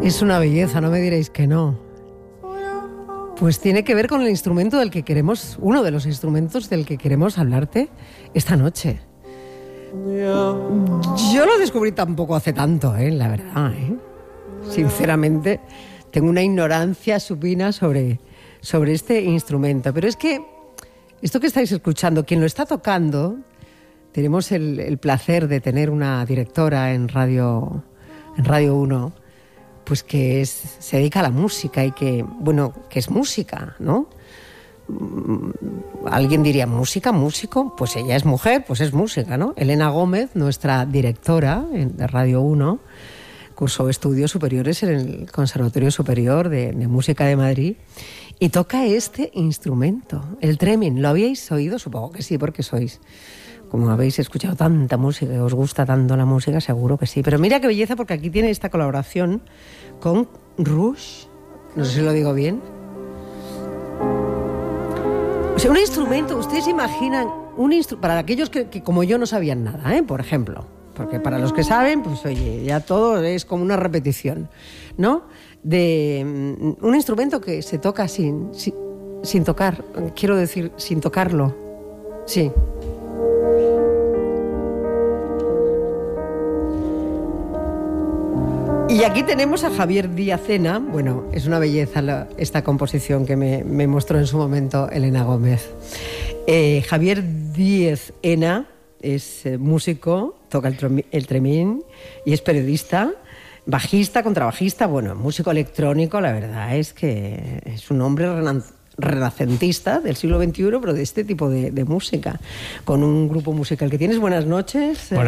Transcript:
Es una belleza, no me diréis que no. Pues tiene que ver con el instrumento del que queremos, uno de los instrumentos del que queremos hablarte esta noche. Yo lo descubrí tampoco hace tanto, la verdad, Sinceramente, tengo una ignorancia supina sobre este instrumento. Pero es que esto que estáis escuchando, quien lo está tocando, tenemos el placer de tener una directora en Radio 1, pues que se dedica a la música y que es música, ¿no? Alguien diría, músico, pues ella es mujer, pues es música, ¿no? Elena Gómez, nuestra directora de Radio 1, cursó estudios superiores en el Conservatorio Superior de Música de Madrid y toca este instrumento, el tremin. ¿Lo habíais oído? Supongo que sí, porque como habéis escuchado tanta música y os gusta tanto la música, seguro que sí. Pero mira qué belleza, porque aquí tiene esta colaboración con Rush. No sé si lo digo bien. O sea, un instrumento, ustedes imaginan para aquellos que como yo no sabían nada, por ejemplo, porque para los que saben, pues oye, ya todo es como una repetición, ¿no? De un instrumento que se toca sin tocar, quiero decir, sin tocarlo. Sí. Y aquí tenemos a Javier Díaz-Ena. Bueno, es una belleza esta composición que me mostró en su momento Elena Gómez. Javier Díaz-Ena es músico, toca el tremín y es periodista, bajista, contrabajista, músico electrónico. La verdad es que es un hombre renacentista del siglo XXI, pero de este tipo de música, con un grupo musical que tienes. Buenas noches.